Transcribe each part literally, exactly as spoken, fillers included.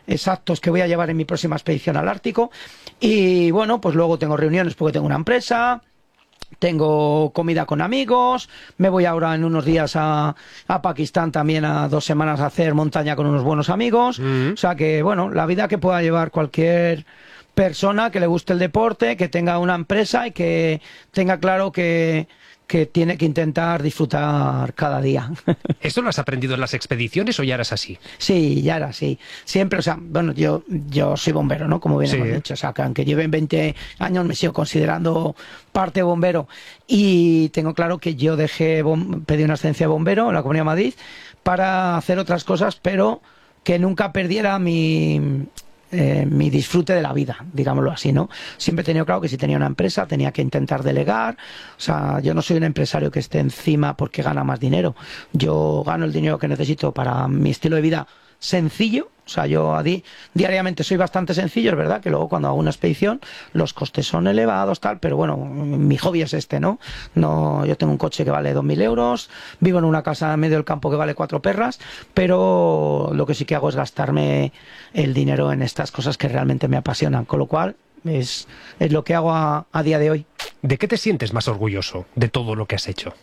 exactos que voy a llevar en mi próxima expedición al Ártico. Y bueno, pues luego tengo reuniones porque tengo una empresa, tengo comida con amigos, me voy ahora en unos días a, a Pakistán también a dos semanas a hacer montaña con unos buenos amigos. Mm. O sea que, bueno, la vida que pueda llevar cualquier persona que le guste el deporte, que tenga una empresa y que tenga claro que, que tiene que intentar disfrutar cada día. ¿Esto lo has aprendido en las expediciones o ya eras así? Sí, ya era así. Siempre, o sea, bueno, yo, yo soy bombero, ¿no? Como bien Sí. hemos dicho, o sea, que aunque lleven veinte años me sigo considerando parte bombero. Y tengo claro que yo dejé, bom- pedí una excedencia de bombero en la Comunidad de Madrid para hacer otras cosas, pero que nunca perdiera mi... eh, mi disfrute de la vida, digámoslo así, ¿no? Siempre he tenido claro que si tenía una empresa tenía que intentar delegar. O sea, yo no soy un empresario que esté encima porque gana más dinero. Yo gano el dinero que necesito para mi estilo de vida sencillo. O sea, yo a di diariamente soy bastante sencillo, es verdad que luego cuando hago una expedición los costes son elevados, tal, pero bueno, mi hobby es este, ¿no? No, yo tengo un coche que vale dos mil euros, vivo en una casa en medio del campo que vale cuatro perras, pero lo que sí que hago es gastarme el dinero en estas cosas que realmente me apasionan, con lo cual es, es lo que hago a, a día de hoy. ¿De qué te sientes más orgulloso de todo lo que has hecho?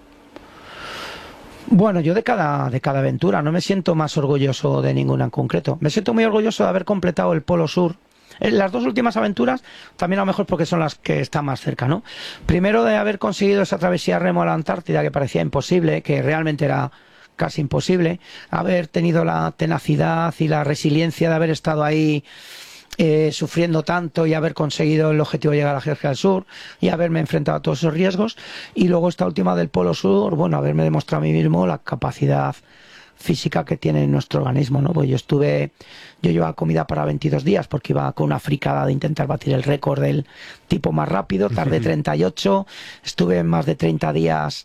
Bueno, yo de cada, de cada aventura no me siento más orgulloso de ninguna en concreto. Me siento muy orgulloso de haber completado el Polo Sur. En las dos últimas aventuras, también a lo mejor porque son las que están más cerca, ¿no? Primero de haber conseguido esa travesía a remo a la Antártida, que parecía imposible, que realmente era casi imposible. Haber tenido la tenacidad y la resiliencia de haber estado ahí Eh, sufriendo tanto y haber conseguido el objetivo de llegar a Georgia del Sur y haberme enfrentado a todos esos riesgos. Y luego esta última del Polo Sur, bueno, haberme demostrado a mí mismo la capacidad física que tiene nuestro organismo, ¿no? Pues yo estuve, yo llevaba comida para veintidós días porque iba con una fricada de intentar batir el récord del tipo más rápido, tardé treinta y ocho, estuve más de treinta días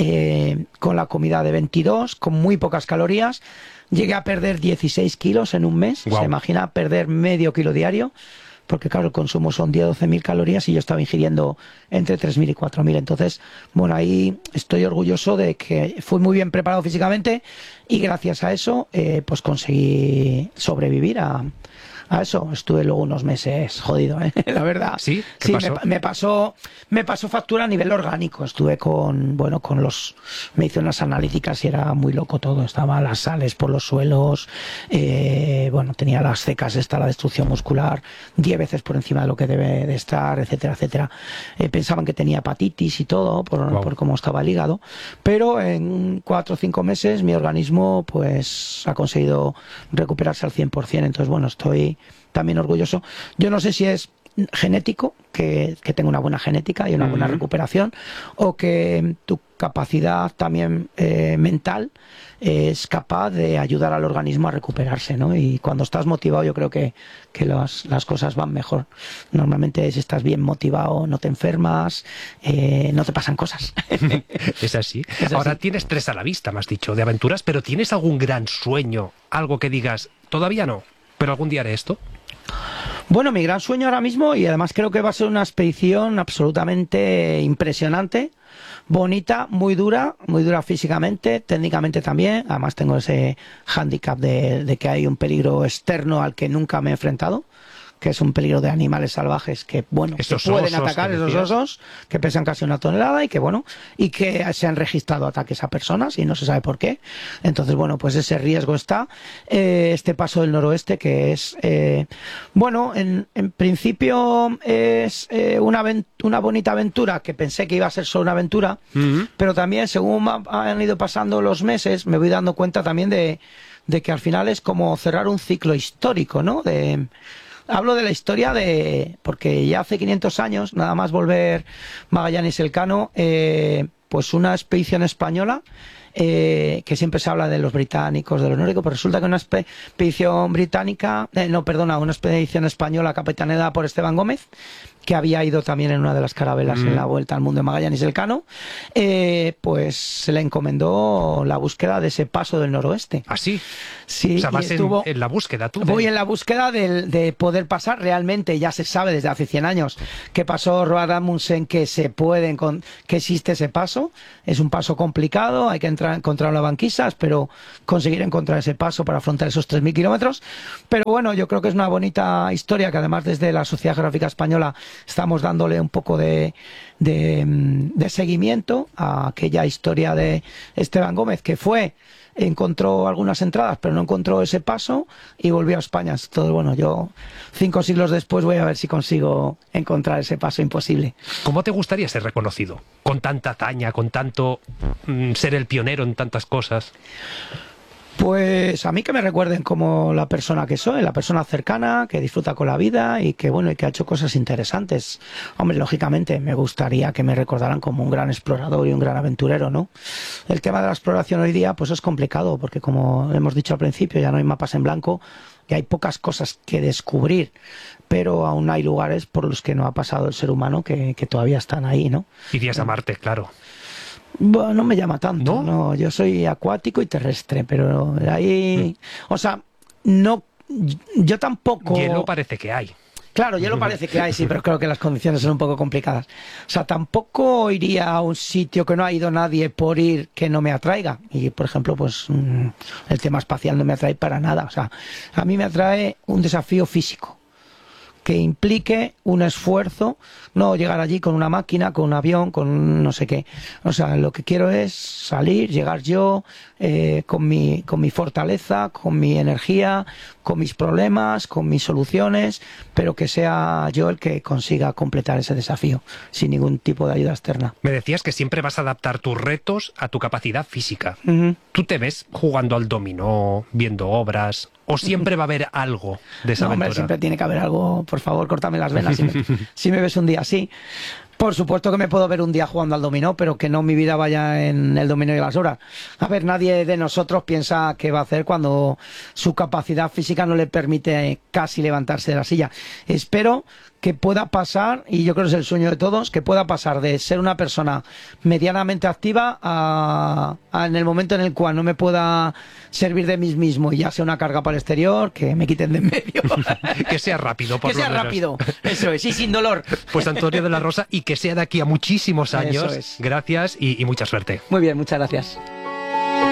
eh, con la comida de veintidós, con muy pocas calorías. Llegué a perder dieciséis kilos en un mes. Wow. Se imagina perder medio kilo diario, porque claro, el consumo son diez a doce mil calorías y yo estaba ingiriendo entre tres mil y cuatro mil. Entonces, bueno, ahí estoy orgulloso de que fui muy bien preparado físicamente y gracias a eso eh, pues conseguí sobrevivir a, a eso. Estuve luego unos meses jodido, ¿eh? La verdad. ¿Sí? ¿Qué Sí, pasó? Me, me pasó me pasó factura a nivel orgánico. Estuve con, bueno, con los, me hice unas analíticas y era muy loco todo. Estaban las sales por los suelos, eh, bueno, tenía las cecas, esta, la destrucción muscular, diez veces por encima de lo que debe de estar, etcétera, etcétera. Eh, pensaban que tenía hepatitis y todo por, Wow. por cómo estaba el hígado, pero en cuatro o cinco meses mi organismo pues ha conseguido recuperarse al cien por cien. Entonces, bueno, estoy también orgulloso. Yo no sé si es genético, que, que tengo una buena genética y una buena Ujú. recuperación, o que tu capacidad también eh, mental es capaz de ayudar al organismo a recuperarse, ¿no? Y cuando estás motivado yo creo que, que las, las cosas van mejor. Normalmente si estás bien motivado no te enfermas, eh, no te pasan cosas. Es así. Es Ahora así. tienes tres a la vista, me has dicho, de aventuras, pero ¿tienes algún gran sueño? Algo que digas, todavía no, pero algún día haré esto. Bueno, mi gran sueño ahora mismo, y además creo que va a ser una expedición absolutamente impresionante, bonita, muy dura, muy dura físicamente, técnicamente también. Además tengo ese hándicap de, de que hay un peligro externo al que nunca me he enfrentado, que es un peligro de animales salvajes que, bueno, que Esos pueden osos atacar, que esos decías. osos, que pesan casi una tonelada y que, bueno, y que se han registrado ataques a personas y no se sabe por qué. Entonces, bueno, pues ese riesgo está. Eh, este paso del noroeste que es, eh, bueno, en, en principio es eh, una, aven- una bonita aventura que pensé que iba a ser solo una aventura, Ujú. pero también según ma- han ido pasando los meses me voy dando cuenta también de, de que al final es como cerrar un ciclo histórico, ¿no? De, hablo de la historia de, porque ya hace quinientos años, nada más volver Magallanes Elcano, eh, pues una expedición española, eh, que siempre se habla de los británicos, de los nórdicos, pero resulta que una expedición británica, eh, no, perdona, una expedición española capitaneada por Esteban Gómez, que había ido también en una de las carabelas Mm. en la vuelta al mundo de Magallanes Elcano, eh, pues se le encomendó la búsqueda de ese paso del noroeste. Así. Sí, O sea, y vas en, estuvo- en la búsqueda tú. de- Voy en la búsqueda del- de, poder pasar. Realmente ya se sabe desde hace cien años que pasó Roald Amundsen, que se puede, encon- que existe ese paso. Es un paso complicado, hay que entrar encontrar, encontrar la banquisa, espero conseguir encontrar ese paso para afrontar esos tres mil kilómetros, pero bueno, yo creo que es una bonita historia que además desde la Sociedad Geográfica Española estamos dándole un poco de, de, de seguimiento a aquella historia de Esteban Gómez, que fue, encontró algunas entradas, pero no encontró ese paso y volvió a España. Entonces, bueno, yo cinco siglos después voy a ver si consigo encontrar ese paso imposible. ¿Cómo te gustaría ser reconocido? Con tanta hazaña, con tanto mm, ser el pionero en tantas cosas. Pues a mí que me recuerden como la persona que soy, la persona cercana, que disfruta con la vida y que bueno, y que ha hecho cosas interesantes. Hombre, lógicamente me gustaría que me recordaran como un gran explorador y un gran aventurero, ¿no? El tema de la exploración hoy día pues es complicado porque como hemos dicho al principio, ya no hay mapas en blanco y hay pocas cosas que descubrir, pero aún hay lugares por los que no ha pasado el ser humano que, que todavía están ahí, ¿no? Irías a Marte, claro. Bueno, no me llama tanto, ¿No? ¿no? Yo soy acuático y terrestre, pero ahí... Mm. O sea, no... Yo tampoco... Hielo parece que hay. Claro, hielo parece que hay, sí, pero creo que las condiciones son un poco complicadas. O sea, tampoco iría a un sitio que no ha ido nadie por ir que no me atraiga. Y, por ejemplo, pues el tema espacial no me atrae para nada. O sea, a mí me atrae un desafío físico que implique un esfuerzo, no llegar allí con una máquina, con un avión, con un no sé qué. O sea, lo que quiero es salir, llegar yo eh, con mi, con mi fortaleza, con mi energía, con mis problemas, con mis soluciones, pero que sea yo el que consiga completar ese desafío, sin ningún tipo de ayuda externa. Me decías que siempre vas a adaptar tus retos a tu capacidad física. Uh-huh. ¿Tú te ves jugando al dominó, viendo obras, o siempre va a haber algo de esa no, aventura? Hombre, siempre tiene que haber algo. Por favor, córtame las venas si me, si me ves un día así. Por supuesto que me puedo ver un día jugando al dominó, pero que no mi vida vaya en el dominó y las horas. A ver, nadie de nosotros piensa qué va a hacer cuando su capacidad física no le permite casi levantarse de la silla. Espero que pueda pasar, y yo creo que es el sueño de todos, que pueda pasar de ser una persona medianamente activa a, a en el momento en el cual no me pueda servir de mí mismo y ya sea una carga para el exterior, que me quiten de en medio. Que sea rápido, por Que sea lo menos. rápido, eso es, y sin dolor. Pues Antonio de la Rosa, y que sea de aquí a muchísimos años. Eso es. Gracias y, y mucha suerte. Muy bien, muchas gracias.